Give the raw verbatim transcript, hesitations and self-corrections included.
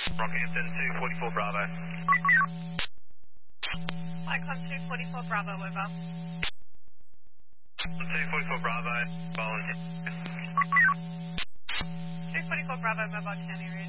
Rockhampton two forty-four Bravo. Icon two forty-four Bravo, over. two forty-four Bravo, volunteer. two forty-four Bravo, mobile ten area.